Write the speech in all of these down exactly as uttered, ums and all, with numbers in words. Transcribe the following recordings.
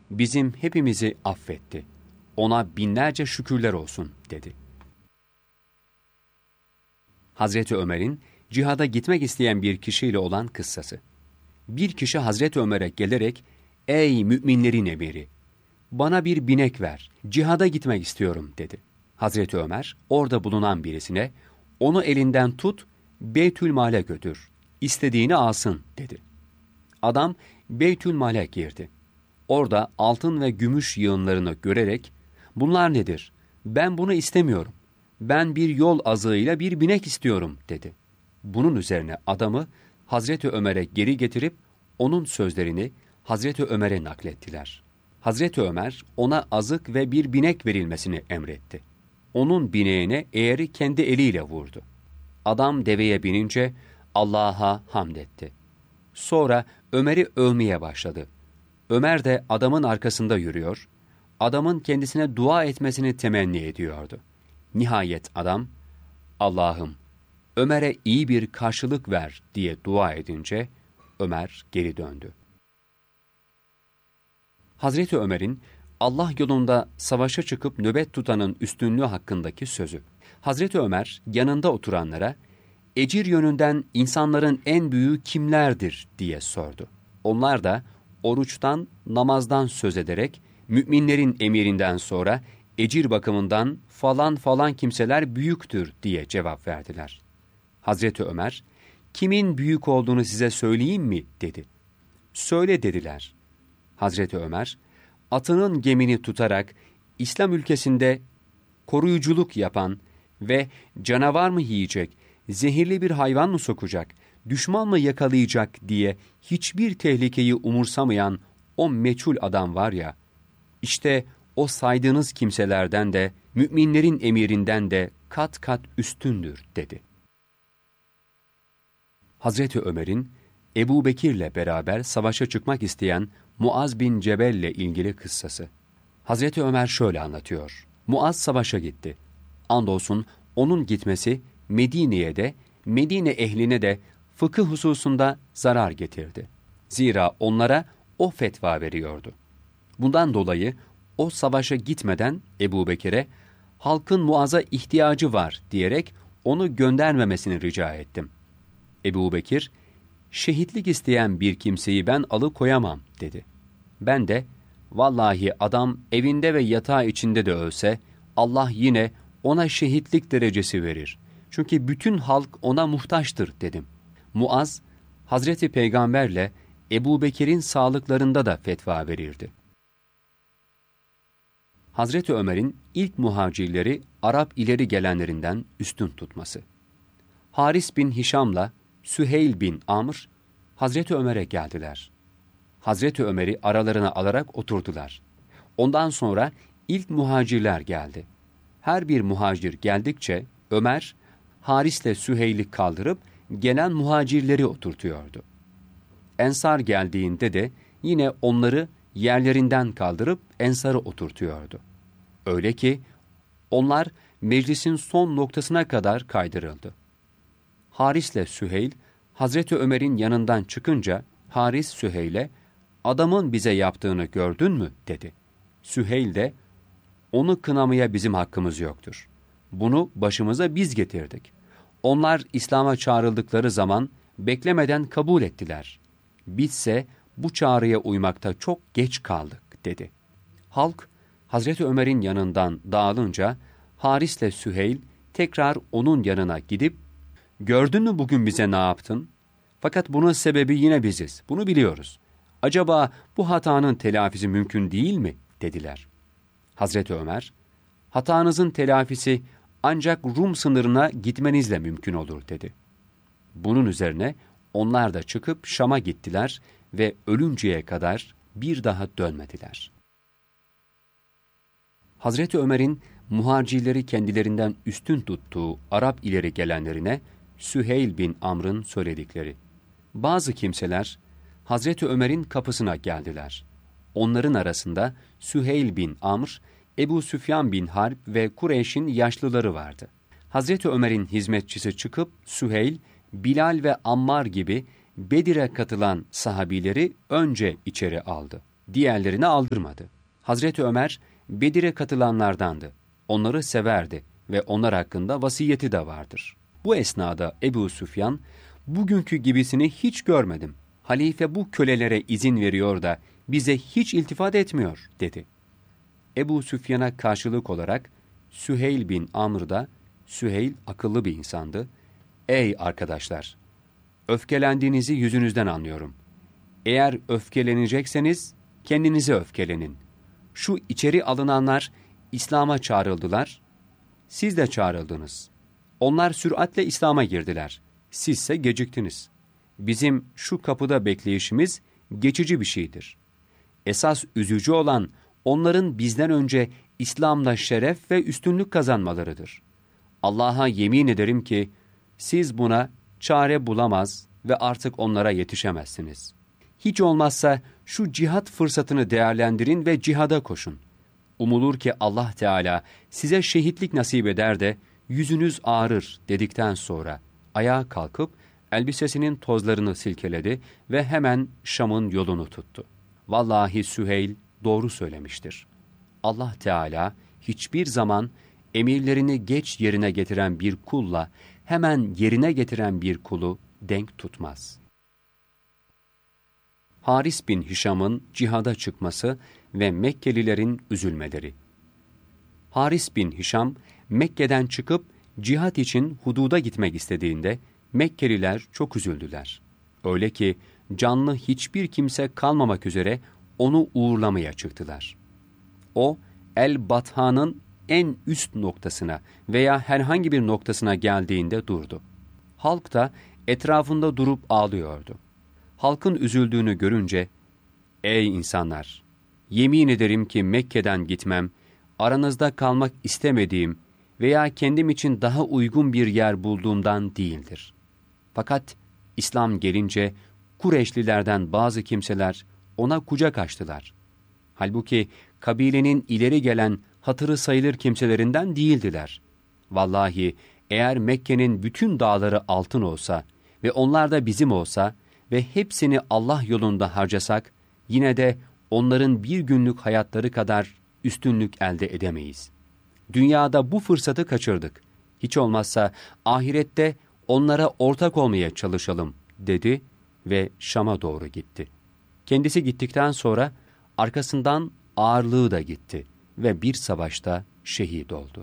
bizim hepimizi affetti. Ona binlerce şükürler olsun dedi. Hazreti Ömer'in cihada gitmek isteyen bir kişiyle olan kıssası. Bir kişi Hazreti Ömer'e gelerek, ''Ey müminlerin emiri, bana bir binek ver, cihada gitmek istiyorum.'' dedi. Hazreti Ömer, orada bulunan birisine, ''Onu elinden tut, Beytülmal'e götür, istediğini alsın.'' dedi. Adam Beytülmal'e girdi. Orada altın ve gümüş yığınlarını görerek, ''Bunlar nedir? Ben bunu istemiyorum. Ben bir yol azığıyla bir binek istiyorum.'' dedi. Bunun üzerine adamı Hazreti Ömer'e geri getirip onun sözlerini Hazreti Ömer'e naklettiler. Hazreti Ömer ona azık ve bir binek verilmesini emretti. Onun bineğine eğeri kendi eliyle vurdu. Adam deveye binince Allah'a hamd etti. Sonra Ömer'i övmeye başladı. Ömer de adamın arkasında yürüyor, adamın kendisine dua etmesini temenni ediyordu. Nihayet adam, ''Allah'ım, Ömer'e iyi bir karşılık ver.'' diye dua edince Ömer geri döndü. Hazreti Ömer'in Allah yolunda savaşa çıkıp nöbet tutanın üstünlüğü hakkındaki sözü. Hazreti Ömer yanında oturanlara, ecir yönünden insanların en büyüğü kimlerdir diye sordu. Onlar da oruçtan, namazdan söz ederek, müminlerin emirinden sonra ecir bakımından falan falan kimseler büyüktür diye cevap verdiler. Hazreti Ömer, kimin büyük olduğunu size söyleyeyim mi dedi. Söyle dediler. Hazreti Ömer, atının gemini tutarak İslam ülkesinde koruyuculuk yapan ve canavar mı yiyecek, zehirli bir hayvan mı sokacak, düşman mı yakalayacak diye hiçbir tehlikeyi umursamayan o meçhul adam var ya, işte o saydığınız kimselerden de, müminlerin emirinden de kat kat üstündür dedi. Hazreti Ömer'in Ebu Bekir'le beraber savaşa çıkmak isteyen Muaz bin Cebel'le ilgili kıssası. Hazreti Ömer şöyle anlatıyor. Muaz savaşa gitti. Andolsun onun gitmesi Medine'ye de, Medine ehline de fıkıh hususunda zarar getirdi. Zira onlara o fetva veriyordu. Bundan dolayı o savaşa gitmeden Ebu Bekir'e halkın Muaz'a ihtiyacı var diyerek onu göndermemesini rica ettim. Ebu Bekir, şehitlik isteyen bir kimseyi ben alıkoyamam dedi. Ben de, vallahi adam evinde ve yatağı içinde de ölse, Allah yine ona şehitlik derecesi verir. Çünkü bütün halk ona muhtaçtır dedim. Muaz, Hazreti Peygamberle Ebu Bekir'in sağlıklarında da fetva verirdi. Hazreti Ömer'in ilk muhacirleri Arap ileri gelenlerinden üstün tutması. Haris bin Hişam'la Süheyl bin Amr, Hazreti Ömer'e geldiler. Hazreti Ömer'i aralarına alarak oturdular. Ondan sonra ilk muhacirler geldi. Her bir muhacir geldikçe Ömer, Haris'le Süheyl'i kaldırıp gelen muhacirleri oturtuyordu. Ensar geldiğinde de yine onları yerlerinden kaldırıp Ensar'ı oturtuyordu. Öyle ki onlar meclisin son noktasına kadar kaydırıldı. Haris'le Süheyl, Hazreti Ömer'in yanından çıkınca Haris Süheyl'e, adamın bize yaptığını gördün mü dedi. Süheyl de, onu kınamaya bizim hakkımız yoktur. Bunu başımıza biz getirdik. Onlar İslam'a çağrıldıkları zaman beklemeden kabul ettiler. Bizse bu çağrıya uymakta çok geç kaldık dedi. Halk Hazreti Ömer'in yanından dağılınca Haris'le Süheyl tekrar onun yanına gidip, gördün mü bugün bize ne yaptın? Fakat bunun sebebi yine biziz, bunu biliyoruz. Acaba bu hatanın telafisi mümkün değil mi? Dediler. Hazreti Ömer, hatanızın telafisi ancak Rum sınırına gitmenizle mümkün olur dedi. Bunun üzerine onlar da çıkıp Şam'a gittiler ve ölünceye kadar bir daha dönmediler. Hazreti Ömer'in muhacirleri kendilerinden üstün tuttuğu Arap ileri gelenlerine Süheyl bin Amr'ın söyledikleri. Bazı kimseler Hazreti Ömer'in kapısına geldiler. Onların arasında Süheyl bin Amr, Ebu Süfyan bin Harp ve Kureyş'in yaşlıları vardı. Hazreti Ömer'in hizmetçisi çıkıp Süheyl, Bilal ve Ammar gibi Bedir'e katılan sahabileri önce içeri aldı. diğerlerine aldırmadı. Hazreti Ömer, Bedir'e katılanlardandı. Onları severdi ve onlar hakkında vasiyeti de vardır. Bu esnada Ebu Süfyan, bugünkü gibisini hiç görmedim. Halife bu kölelere izin veriyor da bize hiç iltifat etmiyor, dedi. Ebu Süfyan'a karşılık olarak Süheyl bin Amr da, Süheyl akıllı bir insandı. Ey arkadaşlar! Öfkelendiğinizi yüzünüzden anlıyorum. Eğer öfkelenecekseniz kendinize öfkelenin. Şu içeri alınanlar İslam'a çağrıldılar, siz de çağrıldınız. Onlar süratle İslam'a girdiler, sizse geciktiniz. Bizim şu kapıda bekleyişimiz geçici bir şeydir. Esas üzücü olan onların bizden önce İslam'la şeref ve üstünlük kazanmalarıdır. Allah'a yemin ederim ki siz buna çare bulamaz ve artık onlara yetişemezsiniz. Hiç olmazsa şu cihat fırsatını değerlendirin ve cihada koşun. Umulur ki Allah Teala size şehitlik nasip eder de yüzünüz ağrır dedikten sonra ayağa kalkıp elbisesinin tozlarını silkeledi ve hemen Şam'ın yolunu tuttu. Vallahi Süheyl doğru söylemiştir. Allah Teala hiçbir zaman emirlerini geç yerine getiren bir kulla hemen yerine getiren bir kulu denk tutmaz. Haris bin Hişam'ın cihada çıkması ve Mekkelilerin üzülmeleri. Haris bin Hişam, Mekke'den çıkıp cihat için hududa gitmek istediğinde Mekkeliler çok üzüldüler. Öyle ki canlı hiçbir kimse kalmamak üzere onu uğurlamaya çıktılar. O, El-Bathan'ın en üst noktasına veya herhangi bir noktasına geldiğinde durdu. Halk da etrafında durup ağlıyordu. Halkın üzüldüğünü görünce, ''Ey insanlar! Yemin ederim ki Mekke'den gitmem, aranızda kalmak istemediğim veya kendim için daha uygun bir yer bulduğumdan değildir. Fakat İslam gelince Kureyşlilerden bazı kimseler ona kucak açtılar. Halbuki kabilenin ileri gelen hatırı sayılır kimselerinden değildiler. Vallahi eğer Mekke'nin bütün dağları altın olsa ve onlar da bizim olsa ve hepsini Allah yolunda harcasak, yine de onların bir günlük hayatları kadar üstünlük elde edemeyiz. Dünyada bu fırsatı kaçırdık. Hiç olmazsa ahirette onlara ortak olmaya çalışalım, dedi ve Şam'a doğru gitti. Kendisi gittikten sonra arkasından ağırlığı da gitti ve bir savaşta şehit oldu.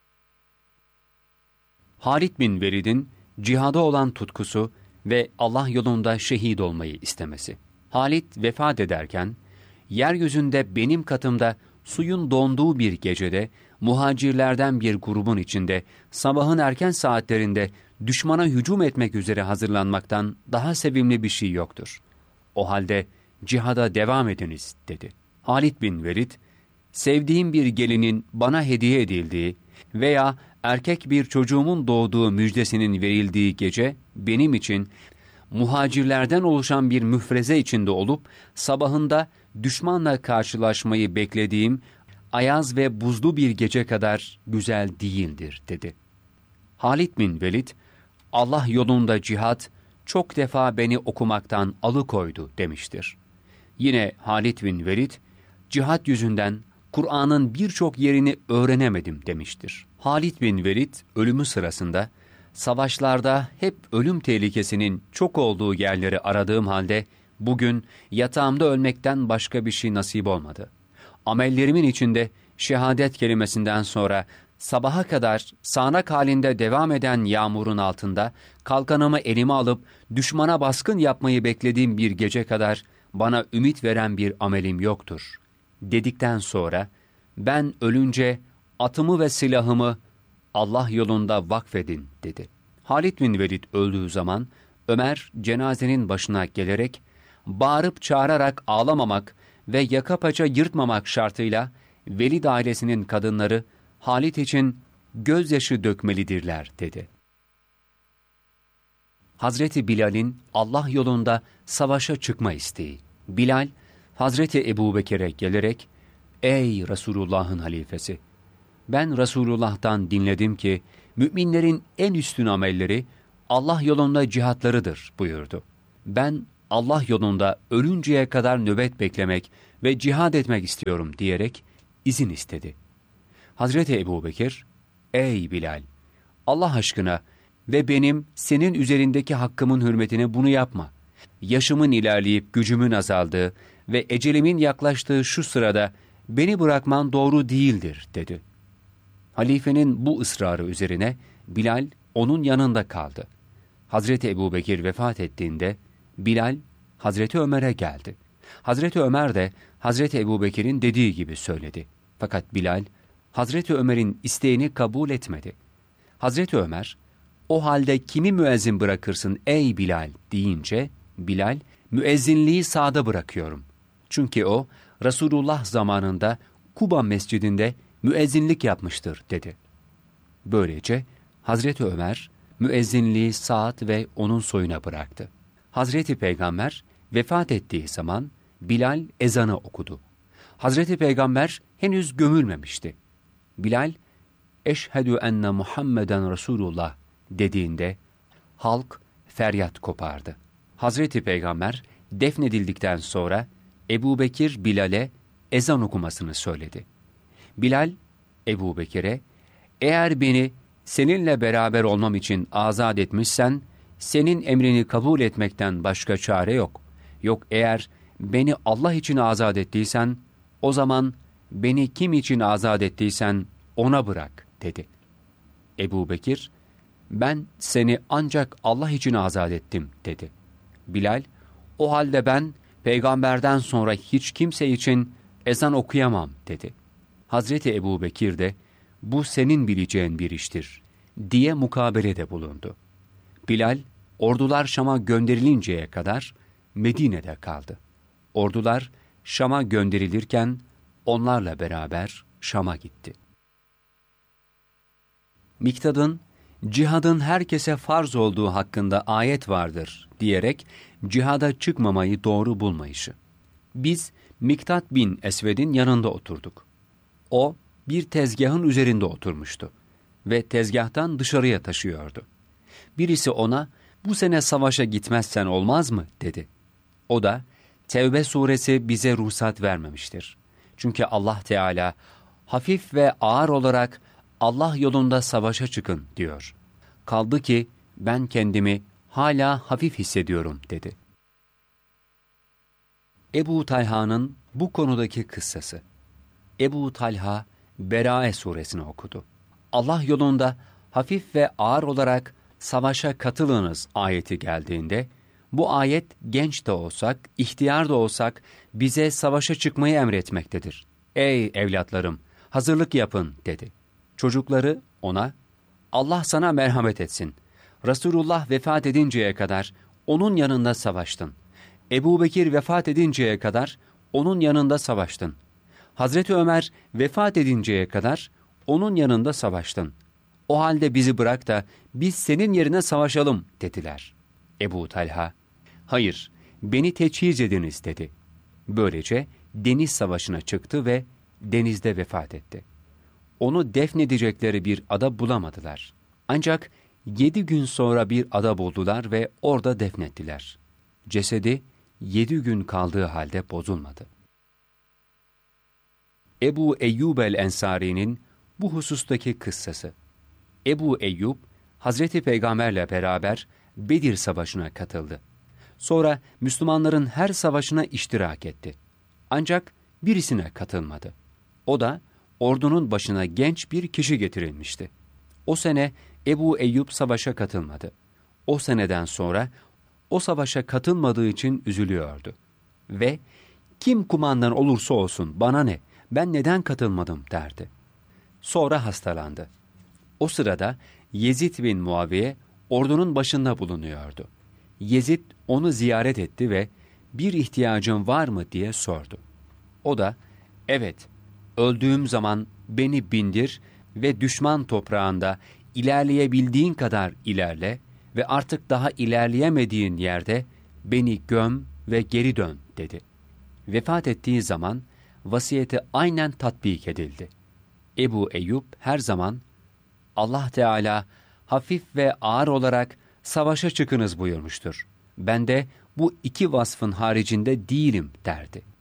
Halid bin Velid'in cihada olan tutkusu ve Allah yolunda şehit olmayı istemesi. Halid vefat ederken, yeryüzünde benim katımda suyun donduğu bir gecede, muhacirlerden bir grubun içinde, sabahın erken saatlerinde düşmana hücum etmek üzere hazırlanmaktan daha sevimli bir şey yoktur. O halde cihada devam ediniz, dedi. Halid bin Velid, sevdiğim bir gelinin bana hediye edildiği veya erkek bir çocuğumun doğduğu müjdesinin verildiği gece benim için muhacirlerden oluşan bir müfreze içinde olup sabahında düşmanla karşılaşmayı beklediğim ayaz ve buzlu bir gece kadar güzel değildir, dedi. Halid bin Velid, Allah yolunda cihat çok defa beni okumaktan alıkoydu demiştir. Yine Halid bin Velid, cihat yüzünden Kur'an'ın birçok yerini öğrenemedim demiştir. Halid bin Velid ölümü sırasında, savaşlarda hep ölüm tehlikesinin çok olduğu yerleri aradığım halde, bugün yatağımda ölmekten başka bir şey nasip olmadı. Amellerimin içinde şehadet kelimesinden sonra sabaha kadar sağanak halinde devam eden yağmurun altında kalkanımı elime alıp düşmana baskın yapmayı beklediğim bir gece kadar bana ümit veren bir amelim yoktur, dedikten sonra ben ölünce atımı ve silahımı Allah yolunda vakfedin, dedi. Halid bin Velid öldüğü zaman Ömer cenazenin başına gelerek bağırıp çağırarak ağlamamak ve yaka paça yırtmamak şartıyla Velid ailesinin kadınları Halid için gözyaşı dökmelidirler, dedi. Hazreti Bilal'in Allah yolunda savaşa çıkma isteği. Bilal, Hazreti Ebubekir'e gelerek, ''Ey Resulullah'ın halifesi, ben Resulullah'tan dinledim ki, müminlerin en üstün amelleri Allah yolunda cihatlarıdır,'' buyurdu. Ben Allah yolunda ölünceye kadar nöbet beklemek ve cihad etmek istiyorum diyerek izin istedi. Hazreti Ebubekir, ey Bilal, Allah aşkına ve benim senin üzerindeki hakkımın hürmetine bunu yapma. Yaşımın ilerleyip gücümün azaldığı ve ecelimin yaklaştığı şu sırada beni bırakman doğru değildir dedi. Halifenin bu ısrarı üzerine Bilal onun yanında kaldı. Hazreti Ebubekir vefat ettiğinde Bilal Hazreti Ömer'e geldi. Hazreti Ömer de Hazreti Ebubekir'in dediği gibi söyledi. Fakat Bilal Hazreti Ömer'in isteğini kabul etmedi. Hazreti Ömer, o halde kimi müezzin bırakırsın ey Bilal deyince Bilal, müezzinliği sağda bırakıyorum. Çünkü o Resulullah zamanında Kuba mescidinde müezzinlik yapmıştır dedi. Böylece Hazreti Ömer müezzinliği Sa'd ve onun soyuna bıraktı. Hazreti Peygamber vefat ettiği zaman Bilal ezanı okudu. Hazreti Peygamber henüz gömülmemişti. Bilal, eşhedü enne Muhammeden Resulullah dediğinde halk feryat kopardı. Hazreti Peygamber defnedildikten sonra Ebubekir Bilal'e ezan okumasını söyledi. Bilal, Ebubekir'e, eğer beni seninle beraber olmam için azat etmişsen, senin emrini kabul etmekten başka çare yok. Yok eğer beni Allah için azat ettiysen, o zaman beni kim için azat ettiysen ona bırak dedi. Ebubekir, ben seni ancak Allah için azat ettim dedi. Bilal, o halde ben peygamberden sonra hiç kimse için ezan okuyamam dedi. Hazreti Ebubekir de bu senin bileceğin bir iştir diye mukabelede bulundu. Bilal, ordular Şam'a gönderilinceye kadar Medine'de kaldı. Ordular Şam'a gönderilirken onlarla beraber Şam'a gitti. Miktad'ın cihadın herkese farz olduğu hakkında ayet vardır diyerek cihada çıkmamayı doğru bulmayışı. Biz Miktat bin Esved'in yanında oturduk. O bir tezgahın üzerinde oturmuştu ve tezgahtan dışarıya taşıyordu. Birisi ona, bu sene savaşa gitmezsen olmaz mı dedi. O da, Tevbe suresi bize ruhsat vermemiştir. Çünkü Allah Teala hafif ve ağır olarak Allah yolunda savaşa çıkın diyor. Kaldı ki ben kendimi hala hafif hissediyorum dedi. Ebu Talha'nın bu konudaki kıssası. Ebu Talha Berae suresini okudu. Allah yolunda hafif ve ağır olarak savaşa katılınız ayeti geldiğinde, bu ayet genç de olsak, ihtiyar da olsak bize savaşa çıkmayı emretmektedir. Ey evlatlarım, hazırlık yapın dedi. Çocukları ona, Allah sana merhamet etsin. Resulullah vefat edinceye kadar onun yanında savaştın. Ebubekir vefat edinceye kadar onun yanında savaştın. Hazreti Ömer vefat edinceye kadar onun yanında savaştın. O halde bizi bırak da biz senin yerine savaşalım dediler. Ebu Talha, hayır beni teçhiz ediniz dedi. Böylece deniz savaşına çıktı ve denizde vefat etti. Onu defnedecekleri bir ada bulamadılar. Ancak yedi gün sonra bir ada buldular ve orada defnettiler. Cesedi yedi gün kaldığı halde bozulmadı. Ebu Eyyub el-Ensari'nin bu husustaki kıssası. Ebu Eyyub, Hazreti Peygamberle beraber Bedir Savaşı'na katıldı. Sonra Müslümanların her savaşına iştirak etti. Ancak birisine katılmadı. O da ordunun başına genç bir kişi getirilmişti. O sene Ebu Eyyub savaşa katılmadı. O seneden sonra o savaşa katılmadığı için üzülüyordu. Ve kim kumandan olursa olsun bana ne, ben neden katılmadım derdi. Sonra hastalandı. O sırada Yezid bin Muaviye ordunun başında bulunuyordu. Yezid onu ziyaret etti ve bir ihtiyacın var mı diye sordu. O da, evet, öldüğüm zaman beni bindir ve düşman toprağında ilerleyebildiğin kadar ilerle ve artık daha ilerleyemediğin yerde beni göm ve geri dön dedi. Vefat ettiği zaman vasiyeti aynen tatbik edildi. Ebu Eyyub her zaman Allah Teala hafif ve ağır olarak savaşa çıkınız buyurmuştur. Ben de bu iki vasfın haricinde değilim derdi.